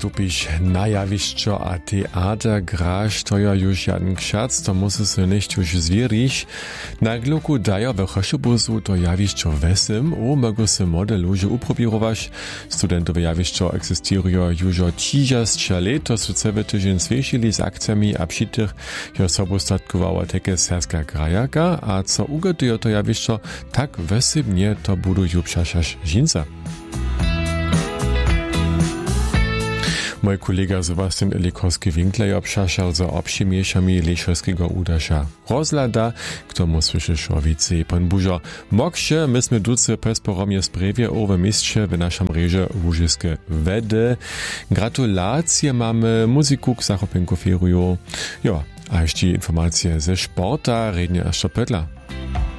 stupiš na jawišćo a teater graš, to je już jeden kšac, to musi se nicht już zwieriš. Na gluku daja we Choszobuzu to jawišćo vesem, mogu se model už uprobirovaš. Studentowe jawišćo existirujo już od 30 let, to su cebe tyžin zwiešili z akcjami a přitych jo sobu statkovala teke serska grajaka, a co ugotujo to jawišćo, tak vesebnie to budu ju přašaš žinca. Mój kolega Sebastian Elikorski-Winkler obszaszał za obszymieszami Leszowskiego Udasza. Rozlada, k tomu słyszysz o wicy. Pan Bużo, moksze, myśmy duce pesporomie sprawie owe mieście w naszym reże Łużyskie Wedy. Gratulacje mamy, muzyku k zachopenku feruju. Ja, a jeszcze informacje ze sporta, rednie jeszcze Pötla.